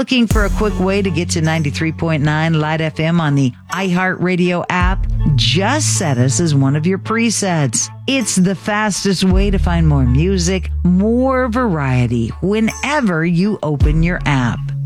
Looking for a quick way to get to 93.9 Light FM on the iHeartRadio app? Just set us as one of your presets. It's the fastest way to find more music, more variety whenever you open your app.